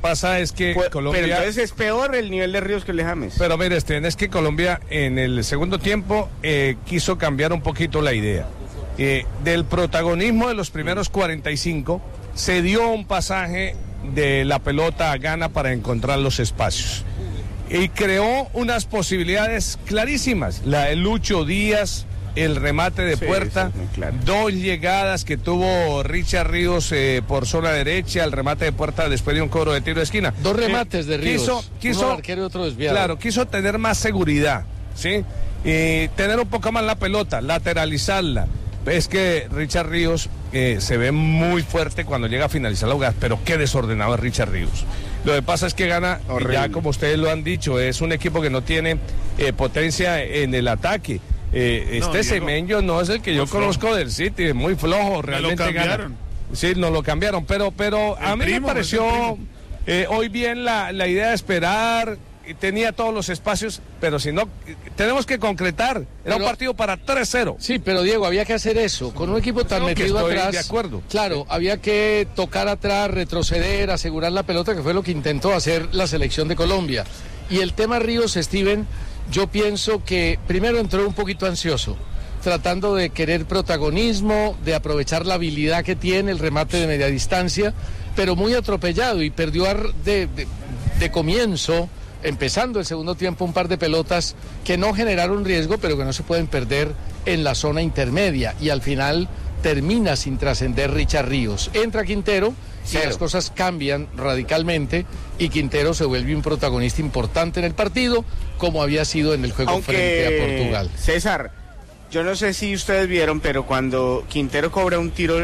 pasa es que Colombia... Pero entonces es peor el nivel de Ríos que el de James. Pero mire, es que Colombia en el segundo tiempo quiso cambiar un poquito la idea. Del protagonismo de los primeros 45, se dio un pasaje de la pelota a Gana para encontrar los espacios. Y creó unas posibilidades clarísimas. La de Lucho Díaz, el remate de puerta, claro. 2 llegadas que tuvo Richard Ríos por zona derecha, el remate de puerta después de un cobro de tiro de esquina. 2 remates de Ríos, quiso uno arquero y otro desviado. Claro, quiso tener más seguridad, ¿sí? Tener un poco más la pelota, lateralizarla. Es que Richard Ríos se ve muy fuerte cuando llega a finalizar la jugada, pero qué desordenado es Richard Ríos. Lo que pasa es que Gana, ya como ustedes lo han dicho, es un equipo que no tiene potencia en el ataque. Semenyo no es el que yo conozco del City, es muy flojo, realmente Gana. Sí, nos lo cambiaron, pero a mí me pareció hoy bien la idea de esperar. Tenía todos los espacios, pero si no, tenemos que concretar. Era un partido para 3-0. Sí, pero Diego, había que hacer eso. Con un equipo tan metido atrás. De acuerdo. Claro, había que tocar atrás, retroceder, asegurar la pelota, que fue lo que intentó hacer la selección de Colombia. Y el tema Ríos, Steven, yo pienso que primero entró un poquito ansioso, tratando de querer protagonismo, de aprovechar la habilidad que tiene, el remate de media distancia, pero muy atropellado y perdió de comienzo. Empezando el segundo tiempo, un par de pelotas que no generaron riesgo, pero que no se pueden perder en la zona intermedia. Y al final termina sin trascender Richard Ríos. Entra Quintero y las cosas cambian radicalmente y Quintero se vuelve un protagonista importante en el partido, como había sido en el juego frente a Portugal. César, yo no sé si ustedes vieron, pero cuando Quintero cobra un tiro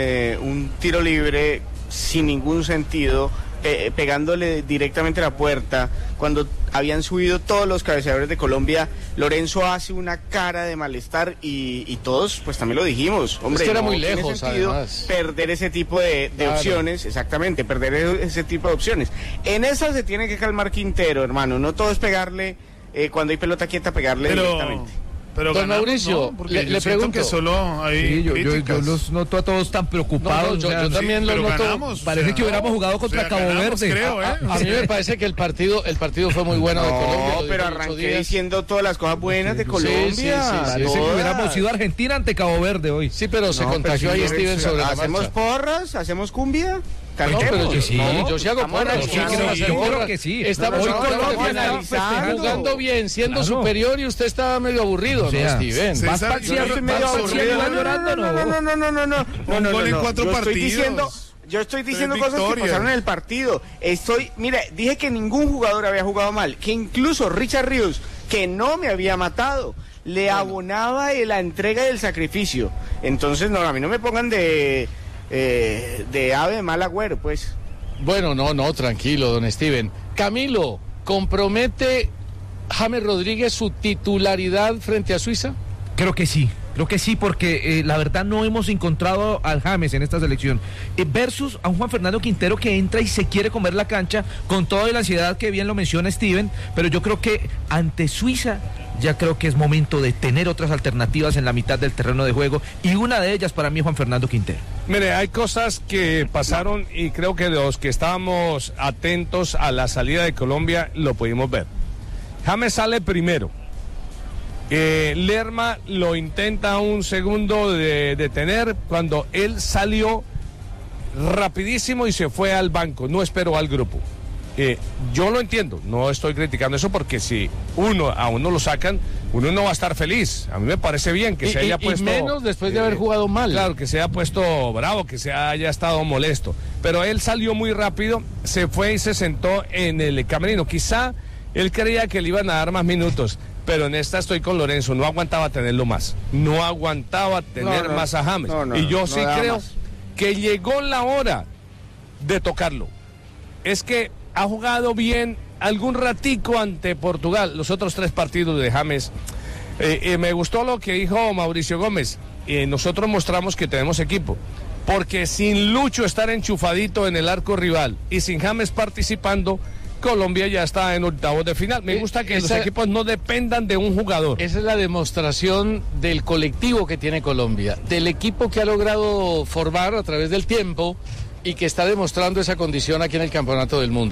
libre sin ningún sentido, pegándole directamente a la puerta, cuando habían subido todos los cabeceadores de Colombia, Lorenzo hace una cara de malestar y todos pues también lo dijimos, hombre, es que era muy lejos, además. Perder ese tipo de opciones, exactamente, perder ese tipo de opciones. En esa se tiene que calmar Quintero, hermano, no todo es pegarle, cuando hay pelota quieta, pegarle directamente. Pero don Mauricio, no, le pregunto que solo hay yo los noto a todos tan preocupados. Yo también los noto. Ganamos, parece que hubiéramos jugado contra Cabo Verde. Creo, a mí me parece que el partido fue muy bueno de Colombia. No, pero arranqué diciendo todas las cosas buenas de Colombia. Sí, parece que hubiéramos sido Argentina ante Cabo Verde hoy. Sí, pero se contagió ahí Steven sobre la marcha. ¿Hacemos porras? ¿Hacemos cumbia? No, pero yo sí hago porras. Yo creo que sí. Estamos jugando bien, siendo superior y usted está medio aburrido, ¿no, Steven? ¿Vas llorando? No. Un gol en 4 partidos. Yo estoy diciendo cosas que pasaron en el partido. Mira, dije que ningún jugador había jugado mal, que incluso Richard Ríos, que no me había matado, le abonaba la entrega del sacrificio. Entonces, no, a mí no me pongan de ave de mal agüero, pues. Bueno, no, tranquilo, don Steven. Camilo, ¿compromete James Rodríguez su titularidad frente a Suiza? Creo que sí, porque la verdad no hemos encontrado al James en esta selección. Versus a un Juan Fernando Quintero que entra y se quiere comer la cancha con toda la ansiedad que bien lo menciona Steven, pero yo creo que ante Suiza ya creo que es momento de tener otras alternativas en la mitad del terreno de juego y una de ellas para mí es Juan Fernando Quintero. Mire, hay cosas que pasaron y creo que los que estábamos atentos a la salida de Colombia lo pudimos ver. James sale primero. Lerma lo intenta un segundo de detener cuando él salió rapidísimo y se fue al banco, no esperó al grupo. Yo lo entiendo, no estoy criticando eso porque si a uno lo sacan, uno no va a estar feliz. A mí me parece bien que se haya puesto... Y menos después de haber jugado mal. Claro, que se haya puesto bravo, que se haya estado molesto. Pero él salió muy rápido, se fue y se sentó en el camerino. Quizá él creía que le iban a dar más minutos, pero en esta estoy con Lorenzo, no aguantaba tenerlo más. No aguantaba tener más a James. Y yo sí creo que llegó la hora de tocarlo. Es que ha jugado bien algún ratico ante Portugal, los otros 3 partidos de James. Me gustó lo que dijo Mauricio Gómez. Nosotros mostramos que tenemos equipo, porque sin Lucho estar enchufadito en el arco rival y sin James participando, Colombia ya está en octavos de final. Me gusta que los equipos no dependan de un jugador. Esa es la demostración del colectivo que tiene Colombia, del equipo que ha logrado formar a través del tiempo y que está demostrando esa condición aquí en el Campeonato del Mundo.